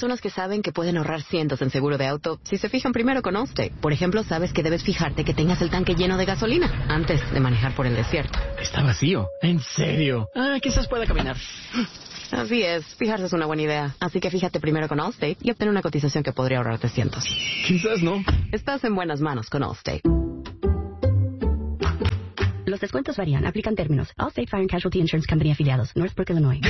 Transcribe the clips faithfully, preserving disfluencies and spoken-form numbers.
personas que saben que pueden ahorrar cientos en seguro de auto si se fijan primero con Allstate. Por ejemplo, sabes que debes fijarte que tengas el tanque lleno de gasolina antes de manejar por el desierto. Está vacío. ¿En serio? Ah, quizás pueda caminar. Así es, fijarse es una buena idea. Así que fíjate primero con Allstate y obtén una cotización que podría ahorrarte cientos. Quizás no. Estás en buenas manos con Allstate. Los descuentos varían. Aplican términos. Allstate Fire and Casualty Insurance Company afiliados. Northbrook, Illinois.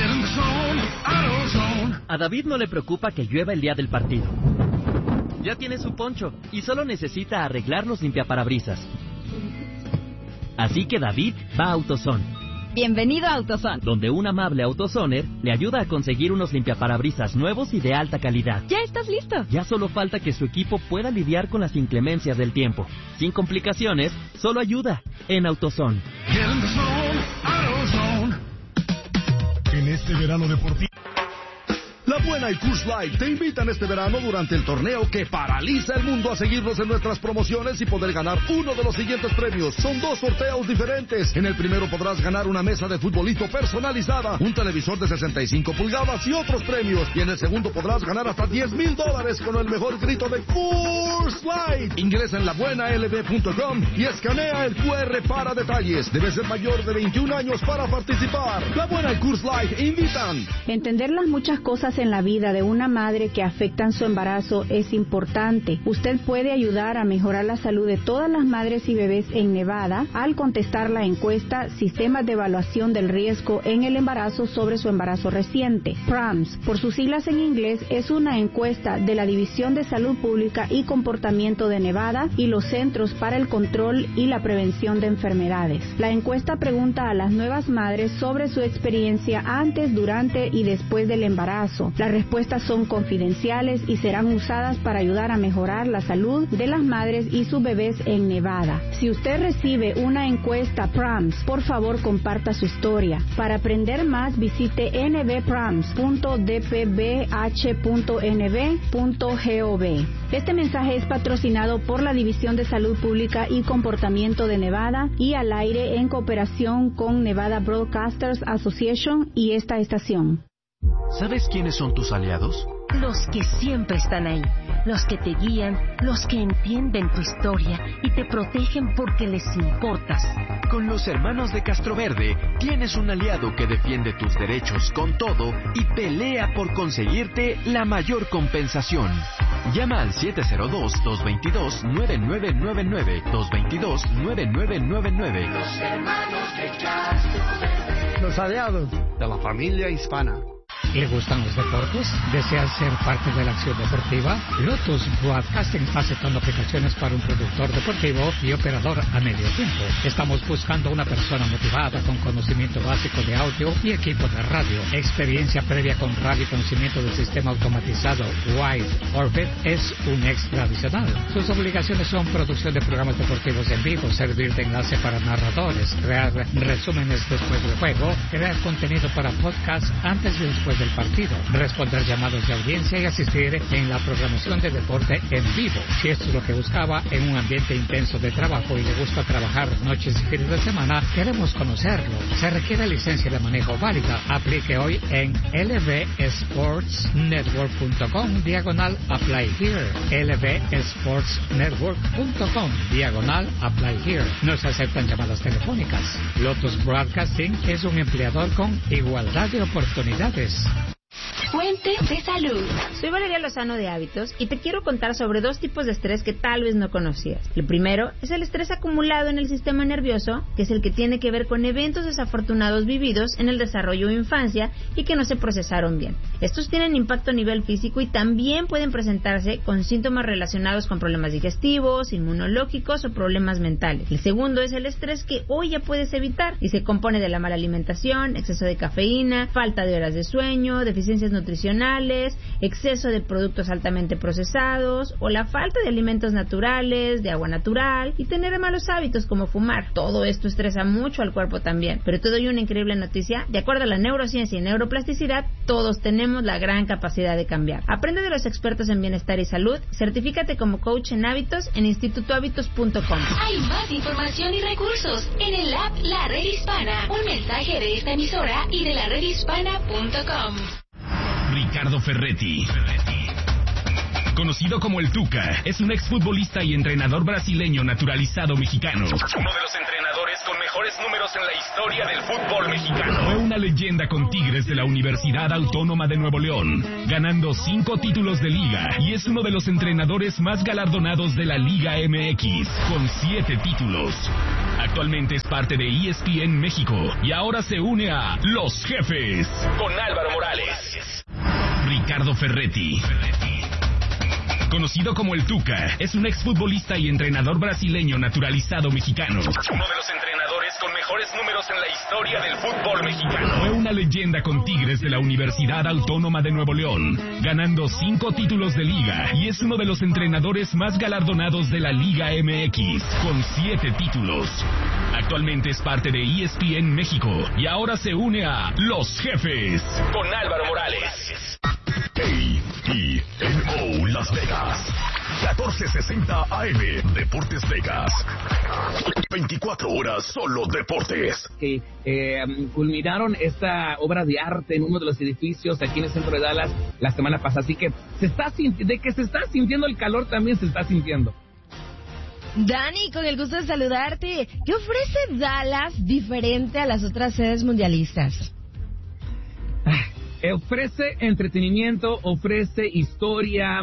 A David no le preocupa que llueva el día del partido. Ya tiene su poncho y solo necesita arreglar los limpiaparabrisas. Así que David va a AutoZone. Bienvenido a AutoZone, donde un amable AutoZoner le ayuda a conseguir unos limpiaparabrisas nuevos y de alta calidad. ¿Ya estás listo? Ya solo falta que su equipo pueda lidiar con las inclemencias del tiempo. Sin complicaciones, solo ayuda en AutoZone. En este verano deportivo, La Buena y Coors Light te invitan este verano durante el torneo que paraliza el mundo a seguirnos en nuestras promociones y poder ganar uno de los siguientes premios. Son dos sorteos diferentes. En el primero podrás ganar una mesa de futbolito personalizada, un televisor de sesenta y cinco pulgadas y otros premios. Y en el segundo podrás ganar hasta diez mil dólares con el mejor grito de Coors Light. Ingresa en la buena l b punto com y escanea el Q R para detalles. Debes ser mayor de veintiún años para participar. La Buena y Coors Light invitan. Entender las muchas cosas en la vida de una madre que afectan su embarazo es importante. Usted puede ayudar a mejorar la salud de todas las madres y bebés en Nevada al contestar la encuesta Sistemas de Evaluación del Riesgo en el Embarazo sobre su embarazo reciente. P R A M S, por sus siglas en inglés, es una encuesta de la División de Salud Pública y Comportamiento de Nevada y los Centros para el Control y la Prevención de Enfermedades. La encuesta pregunta a las nuevas madres sobre su experiencia antes, durante y después del embarazo. Las respuestas son confidenciales y serán usadas para ayudar a mejorar la salud de las madres y sus bebés en Nevada. Si usted recibe una encuesta P R A M S, por favor comparta su historia. Para aprender más, visite n b prams punto d p b h punto n b punto gov. Este mensaje es patrocinado por la División de Salud Pública y Comportamiento de Nevada y al aire en cooperación con Nevada Broadcasters Association y esta estación. ¿Sabes quiénes son tus aliados? Los que siempre están ahí, los que te guían, los que entienden tu historia y te protegen porque les importas. Con los hermanos de Castroverde tienes un aliado que defiende tus derechos con todo y pelea por conseguirte la mayor compensación. Llama al siete cero dos, dos dos dos, nueve nueve nueve nueve, dos dos dos, nueve nueve nueve nueve. Los hermanos de Castroverde. Los aliados de la familia hispana. ¿Le gustan los deportes? ¿Desea ser parte de la acción deportiva? Lotus Broadcasting está aceptando aplicaciones para un productor deportivo y operador a medio tiempo. Estamos buscando una persona motivada con conocimiento básico de audio y equipo de radio. Experiencia previa con radio y conocimiento del sistema automatizado Wide Orbit es un extra adicional. Sus obligaciones son producción de programas deportivos en vivo, servir de enlace para narradores, crear resúmenes después del juego, crear contenido para podcast antes y después del partido, responder llamados de audiencia y asistir en la programación de deporte en vivo. Si esto es lo que buscaba en un ambiente intenso de trabajo y le gusta trabajar noches y fines de semana, queremos conocerlo. Se requiere licencia de manejo válida. Aplique hoy en l v sports network punto com diagonal apply here. l v sports network punto com diagonal apply here. No se aceptan llamadas telefónicas. Lotus Broadcasting es un empleador con igualdad de oportunidades. Fuente de salud. Soy Valeria Lozano de Hábitos y te quiero contar sobre dos tipos de estrés que tal vez no conocías. El primero es el estrés acumulado en el sistema nervioso, que es el que tiene que ver con eventos desafortunados vividos en el desarrollo o infancia y que no se procesaron bien. Estos tienen impacto a nivel físico y también pueden presentarse con síntomas relacionados con problemas digestivos, inmunológicos o problemas mentales. El segundo es el estrés que hoy ya puedes evitar y se compone de la mala alimentación, exceso de cafeína, falta de horas de sueño, deficiencias nutricionales, exceso de productos altamente procesados o la falta de alimentos naturales, de agua natural y tener malos hábitos como fumar. Todo esto estresa mucho al cuerpo también. Pero te doy una increíble noticia. De acuerdo a la neurociencia y neuroplasticidad, todos tenemos la gran capacidad de cambiar. Aprende de los expertos en bienestar y salud. Certifícate como coach en hábitos en instituto hábitos punto com. Hay más información y recursos en el app La Red Hispana. Un mensaje de esta emisora y de la red hispana punto com. Ricardo Ferretti, Ferretti, conocido como el Tuca, es un exfutbolista y entrenador brasileño naturalizado mexicano. Uno de los entrenadores con mejores números en la historia del fútbol mexicano. Fue una leyenda con Tigres de la Universidad Autónoma de Nuevo León, ganando cinco títulos de liga, y es uno de los entrenadores más galardonados de la Liga M X, con siete títulos. Actualmente es parte de E S P N México y ahora se une a Los Jefes con Álvaro Morales. Ricardo Ferretti, conocido como el Tuca, es un exfutbolista y entrenador brasileño naturalizado mexicano. Uno de los entrenadores con mejores números en la historia del fútbol mexicano. Fue una leyenda con Tigres de la Universidad Autónoma de Nuevo León, ganando cinco títulos de liga, y es uno de los entrenadores más galardonados de la Liga M X, con siete títulos. Actualmente es parte de E S P N México y ahora se une a Los Jefes con Álvaro Morales. A E N O Las Vegas, catorce sesenta A M, Deportes Vegas. veinticuatro horas solo deportes. Que eh, culminaron esta obra de arte en uno de los edificios aquí en el centro de Dallas la semana pasada. Así que se está de que se está sintiendo el calor, también se está sintiendo. Dani, con el gusto de saludarte. ¿Qué ofrece Dallas diferente a las otras sedes mundialistas? Ofrece entretenimiento, ofrece historia,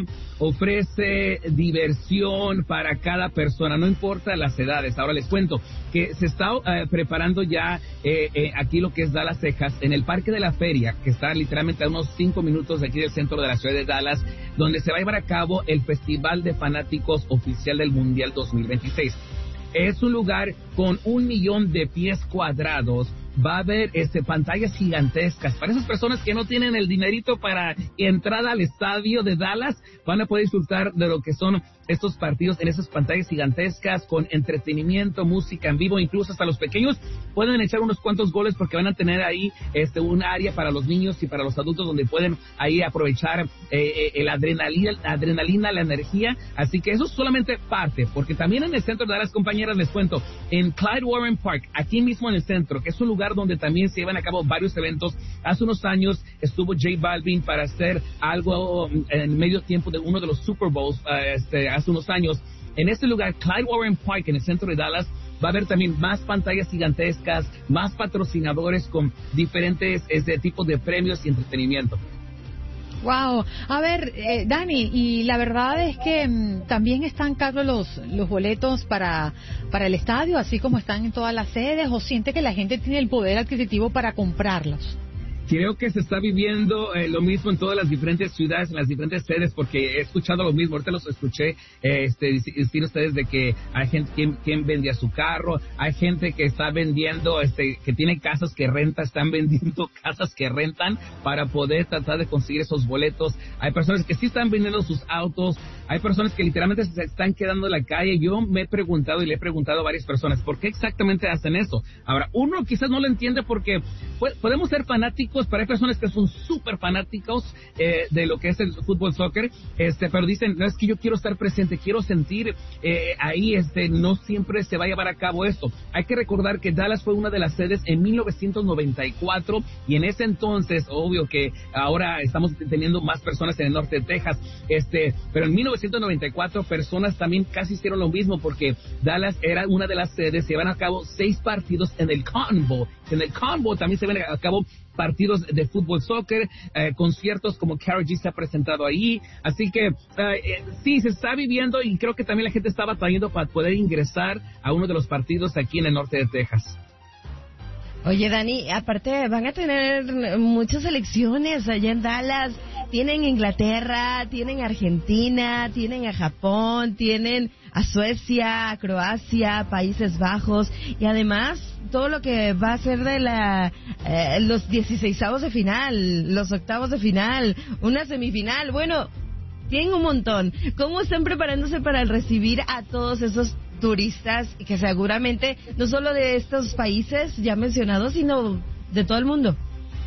ofrece diversión para cada persona, no importa las edades. Ahora les cuento que se está uh, preparando ya eh, eh, aquí lo que es Dallas, Texas, en el Parque de la Feria, que está literalmente a unos cinco minutos de aquí del centro de la ciudad de Dallas, donde se va a llevar a cabo el Festival de Fanáticos oficial del Mundial dos mil veintiséis. Es un lugar con un millón de pies cuadrados. Va a haber este, pantallas gigantescas. Para esas personas que no tienen el dinerito para entrada al estadio de Dallas, van a poder disfrutar de lo que son estos partidos en esas pantallas gigantescas, con entretenimiento, música en vivo, incluso hasta los pequeños pueden echar unos cuantos goles, porque van a tener ahí este un área para los niños y para los adultos donde pueden ahí aprovechar eh, el adrenalina, adrenalina, la energía. Así que eso es solamente parte, porque también en el centro de Dallas, compañeras, les cuento, en Clyde Warren Park, aquí mismo en el centro, que es un lugar donde también se llevan a cabo varios eventos. Hace unos años estuvo J Balvin para hacer algo en medio tiempo de uno de los Super Bowls, uh, este, hace unos años. En este lugar, Clyde Warren Park, en el centro de Dallas, va a haber también más pantallas gigantescas, más patrocinadores con diferentes este, tipos de premios y entretenimiento. Wow, a ver, eh, Dani, y la verdad es que mmm, también están caros los los boletos para para el estadio, así como están en todas las sedes, o siente que la gente tiene el poder adquisitivo para comprarlos. Creo que se está viviendo eh, lo mismo en todas las diferentes ciudades, en las diferentes sedes, porque he escuchado lo mismo. Ahorita los escuché eh, este, decir ustedes de que hay gente quien, quien vendía su carro, hay gente que está vendiendo, este, que tiene casas que renta, están vendiendo casas que rentan para poder tratar de conseguir esos boletos. Hay personas que sí están vendiendo sus autos, hay personas que literalmente se están quedando en la calle. Yo me he preguntado y le he preguntado a varias personas, ¿por qué exactamente hacen eso? Ahora, uno quizás no lo entiende porque pues, podemos ser fanáticos, pero hay personas que son súper fanáticos eh, de lo que es el fútbol, soccer, este, pero dicen, no, es que yo quiero estar presente, quiero sentir eh, ahí, este, no siempre se va a llevar a cabo esto. Hay que recordar que Dallas fue una de las sedes en mil novecientos noventa y cuatro, y en ese entonces, obvio que ahora estamos teniendo más personas en el norte de Texas, este, pero en mil novecientos noventa y cuatro personas también casi hicieron lo mismo, porque Dallas era una de las sedes, se llevan a cabo seis partidos en el Cotton Bowl. En el Cotton Bowl también se llevan a cabo partidos de fútbol, soccer, eh, conciertos como Karol G se ha presentado ahí. Así que eh, sí, se está viviendo, y creo que también la gente está batallando para poder ingresar a uno de los partidos aquí en el norte de Texas. Oye, Dani, aparte van a tener muchas elecciones allá en Dallas. Tienen Inglaterra, tienen Argentina, tienen a Japón, tienen a Suecia, a Croacia, Países Bajos, y además todo lo que va a ser de la eh, los dieciseisavos de final, los octavos de final, una semifinal. Bueno, tienen un montón. ¿Cómo están preparándose para recibir a todos esos turistas que seguramente no solo de estos países ya mencionados, sino de todo el mundo?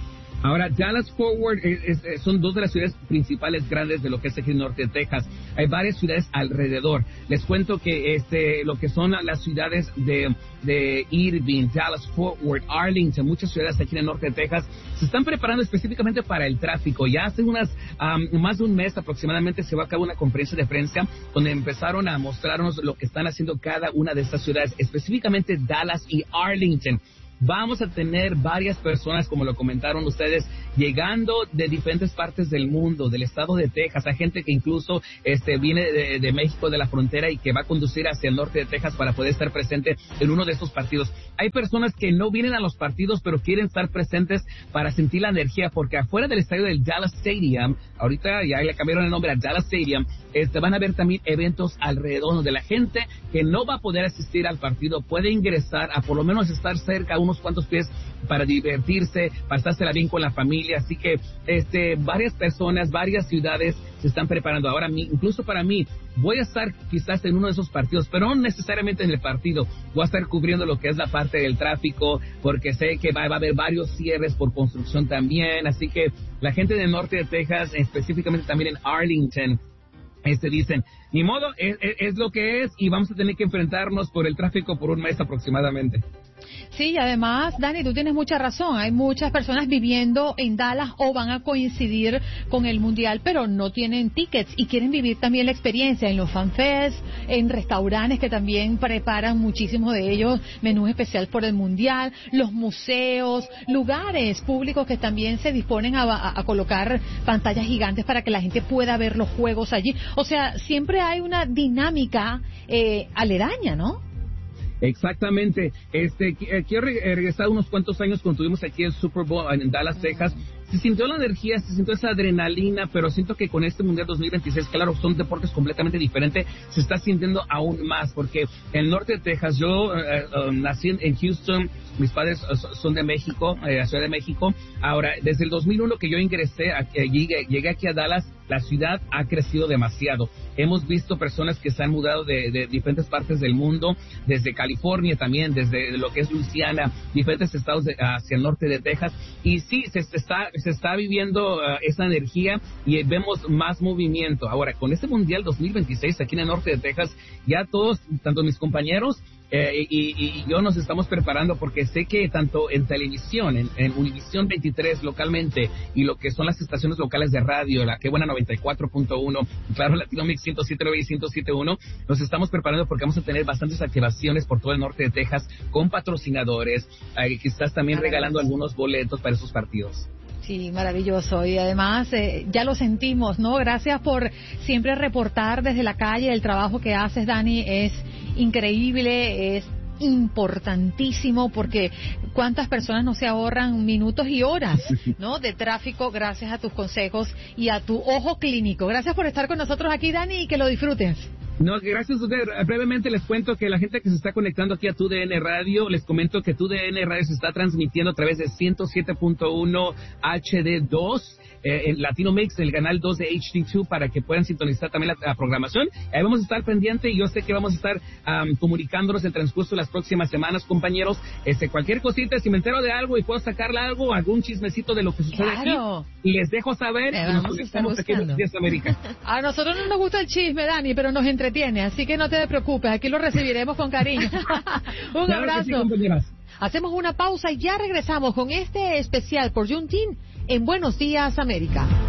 Ahora, Dallas-Fort Worth es, es, son dos de las ciudades principales grandes de lo que es aquí en norte de Texas. Hay varias ciudades alrededor. Les cuento que este, lo que son las ciudades de, de Irving, Dallas-Fort Worth, Arlington, muchas ciudades aquí en el norte de Texas, se están preparando específicamente para el tráfico. Ya hace unas, um, más de un mes aproximadamente se va a cabo una conferencia de prensa donde empezaron a mostrarnos lo que están haciendo cada una de estas ciudades, específicamente Dallas y Arlington. Vamos a tener varias personas, como lo comentaron ustedes, llegando de diferentes partes del mundo, del estado de Texas. Hay gente que incluso este, viene de, de México, de la frontera, y que va a conducir hacia el norte de Texas para poder estar presente en uno de estos partidos. Hay personas que no vienen a los partidos, pero quieren estar presentes para sentir la energía, porque afuera del estadio del Dallas Stadium, ahorita ya le cambiaron el nombre a Dallas Stadium, este, van a haber también eventos alrededor donde la gente que no va a poder asistir al partido puede ingresar a por lo menos estar cerca a unos cuantos pies para divertirse, pasársela bien con la familia. Así que este, varias personas, varias ciudades se están preparando. Ahora, mi, incluso para mí, voy a estar quizás en uno de esos partidos, pero no necesariamente en el partido. Voy a estar cubriendo lo que es la parte del tráfico, porque sé que va, va a haber varios cierres por construcción también. Así que la gente del norte de Texas, específicamente también en Arlington, este dicen, ni modo, es, es, es lo que es, y vamos a tener que enfrentarnos por el tráfico por un mes aproximadamente. Sí, y además, Dani, tú tienes mucha razón. Hay muchas personas viviendo en Dallas o van a coincidir con el Mundial, pero no tienen tickets y quieren vivir también la experiencia en los fanfests, en restaurantes que también preparan muchísimos de ellos menús especial por el Mundial, los museos, lugares públicos que también se disponen a, a, a colocar pantallas gigantes para que la gente pueda ver los juegos allí. O sea, siempre hay una dinámica eh, aledaña, ¿no? Exactamente. Este, quiero regresar unos cuantos años cuando tuvimos aquí el Super Bowl en Dallas, Texas. Se sintió la energía, se sintió esa adrenalina, pero siento que con este Mundial dos mil veintiséis, claro, son deportes completamente diferentes, se está sintiendo aún más, porque en el norte de Texas, yo eh, uh, nací en Houston, mis padres uh, son de México, eh, la Ciudad de México. Ahora, desde el dos mil uno que yo ingresé, a, eh, llegué, llegué aquí a Dallas, la ciudad ha crecido demasiado. Hemos visto personas que se han mudado de, de diferentes partes del mundo, desde California también, desde lo que es Luisiana, diferentes estados de, hacia el norte de Texas, y sí, se, se está se está viviendo uh, esa energía y vemos más movimiento. Ahora, con este Mundial dos mil veintiséis aquí en el norte de Texas, ya todos, tanto mis compañeros Eh, y, y yo nos estamos preparando, porque sé que tanto en televisión, en, en Univisión veintitrés localmente, y lo que son las estaciones locales de radio, la Que Buena noventa y cuatro punto uno, claro, Latino Mix ciento siete punto nueve y ciento siete punto uno, nos estamos preparando porque vamos a tener bastantes activaciones por todo el norte de Texas con patrocinadores, eh, quizás también regalando algunos boletos para esos partidos. Sí, maravilloso. Y además, eh, ya lo sentimos, ¿no? Gracias por siempre reportar desde la calle. El trabajo que haces, Dani, es increíble, es importantísimo, porque cuántas personas no se ahorran minutos y horas, ¿no?, de tráfico gracias a tus consejos y a tu ojo clínico. Gracias por estar con nosotros aquí, Dani, y que lo disfrutes. No, gracias a usted. Brevemente les cuento que la gente que se está conectando aquí a Tu D N Radio, les comento que Tu D N Radio se está transmitiendo a través de ciento siete punto uno H D dos, eh, en Latino Mix, el canal dos de H D dos, para que puedan sintonizar también la, la programación. Ahí vamos a estar pendiente, y yo sé que vamos a estar um, comunicándonos en el transcurso de las próximas semanas, compañeros. Este, cualquier cosita, si me entero de algo y puedo sacarle algo, algún chismecito de lo que sucede claro. aquí, y les dejo saber. Eh, y nos vamos a estar aquí en Días América. A nosotros no nos gusta el chisme, Dani, pero nos entretiene, así que no te preocupes, aquí lo recibiremos con cariño. Un claro abrazo. Que sí, compañeras. Hacemos una pausa y ya regresamos con este especial por Juneteenth en Buenos Días América.